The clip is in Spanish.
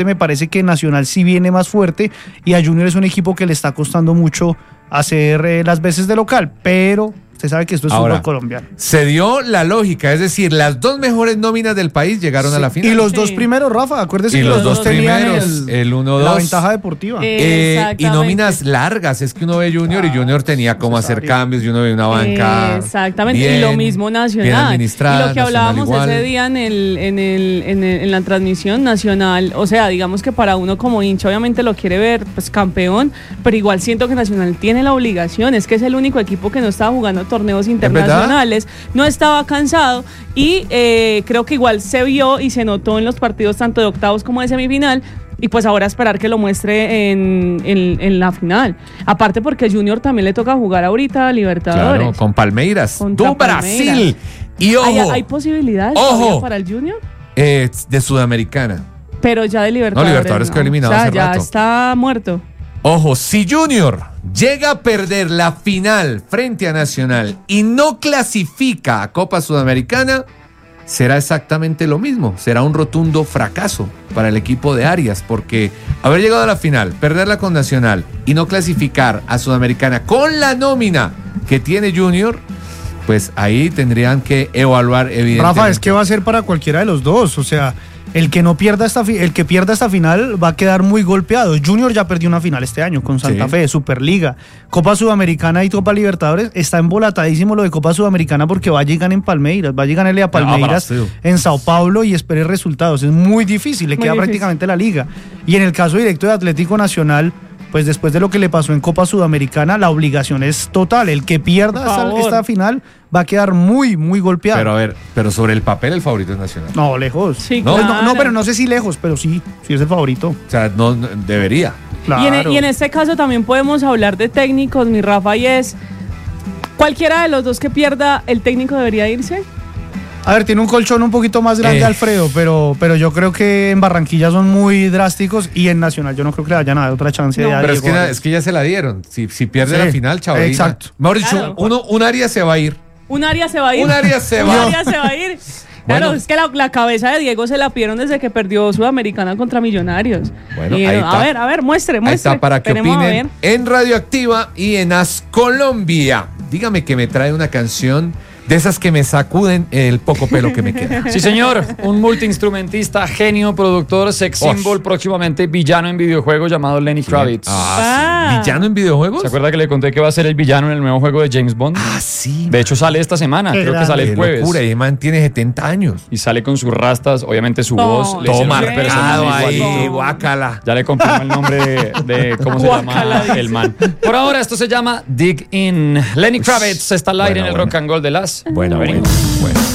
Me parece que Nacional sí viene más fuerte y a Junior es un equipo que le está costando mucho hacer las veces de local, pero usted sabe que esto es fútbol colombiano. Se dio la lógica, es decir, las dos mejores nóminas del país llegaron a la final. Y los dos primeros, Rafa, acuérdese que los dos tenían primeros, el 1-2. La ventaja deportiva. Y nóminas largas, es que uno ve Junior y Junior tenía cómo hacer cambios y uno ve una banca. Exactamente, bien, y lo mismo Nacional. bien administrada, Y lo que hablábamos Nacional ese día en la transmisión Nacional, o sea, digamos que para uno como hincha obviamente lo quiere ver pues campeón, pero igual siento que Nacional tiene la obligación, es que es el único equipo que no estaba jugando torneos internacionales, no estaba cansado y creo que igual se vio y se notó en los partidos tanto de octavos como de semifinal. Y pues ahora esperar que lo muestre en la final. Aparte porque Junior también le toca jugar ahorita a Libertadores. Claro, con Palmeiras. Contra Brasil. Y ojo. ¿Hay posibilidades para el Junior? De Sudamericana. Pero ya de Libertadores. No, Libertadores quedó eliminado hace ya rato. está muerto. Ojo, si Junior llega a perder la final frente a Nacional y no clasifica a Copa Sudamericana, será exactamente lo mismo. Será un rotundo fracaso para el equipo de Arias, porque haber llegado a la final, perderla con Nacional y no clasificar a Sudamericana con la nómina que tiene Junior, pues ahí tendrían que evaluar evidentemente. Rafa, es que va a ser para cualquiera de los dos, o sea, el que pierda esta final va a quedar muy golpeado. Junior ya perdió una final este año con Santa Fe, Superliga, Copa Sudamericana y Copa Libertadores. Está embolatadísimo lo de Copa Sudamericana porque va a llegar en Palmeiras, va a llegarle a Palmeiras en Sao Paulo y espere resultados. Es muy difícil, le queda prácticamente la liga. Y en el caso directo de Atlético Nacional, pues después de lo que le pasó en Copa Sudamericana, la obligación es total. El que pierda esta final va a quedar muy, muy golpeado. Pero a ver, sobre el papel el favorito es Nacional. No, lejos. Sí, no, claro. no, pero no sé si lejos, pero sí es el favorito. O sea, no debería. Claro. Y en este caso también podemos hablar de técnicos, mi Rafa, y es cualquiera de los dos que pierda, ¿el técnico debería irse? A ver, tiene un colchón un poquito más grande Alfredo, pero yo creo que en Barranquilla son muy drásticos y en Nacional yo no creo que le vayan a dar otra chance. Pero es que ya se la dieron. Si pierde la final, chaval. Exacto. Mejor dicho, un área se va a ir. Un área se va a ir. Claro, bueno, es que la cabeza de Diego se la pidieron desde que perdió Sudamericana contra Millonarios. Bueno, y, ahí está. A ver, muestre. Ahí está para que opinen en Radioactiva y en As Colombia. Dígame que me trae una canción de esas que me sacuden el poco pelo que me queda. Sí, señor. Un multiinstrumentista, genio, productor, sex symbol, próximamente villano en videojuegos llamado Lenny Kravitz. Sí. ¿Villano en videojuegos? ¿Se acuerda que le conté que va a ser el villano en el nuevo juego de James Bond? Sí. De hecho, sale esta semana. Creo que sale el jueves. Locura, y man tiene 70 años. Y sale con sus rastas, obviamente su voz. Todo marcado ahí, guácala. Ya le confirmo el nombre de cómo se llama el man. Por ahora, esto se llama Dig In. Lenny Kravitz está al aire en el Rock and Roll de las. Bueno.